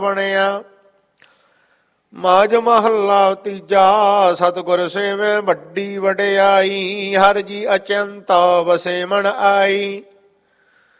ਬਣਿਆ। ਮਾਝ ਮਹੱਲਾ ਤੀਜਾ। ਸਤਿਗੁਰ ਸੇਵੇ ਵੱਡੀ ਵਡਿਆਈ, ਹਰਿ ਜੀ ਅਚੰਤ ਵਸੇਮਣ ਆਈ।